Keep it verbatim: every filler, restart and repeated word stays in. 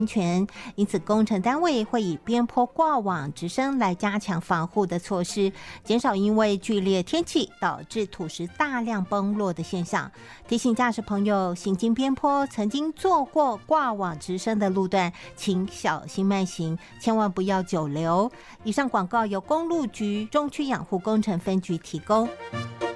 全，因此工程单位会以边坡挂网直升来加强防护的措施，减少因为剧烈天气导致土石大量崩落的现象。提醒驾驶朋友，行经边坡曾经坐过挂网直升的路段，请小心慢行，千万不要久留。以上广告由公路局中区养护工程分局提供。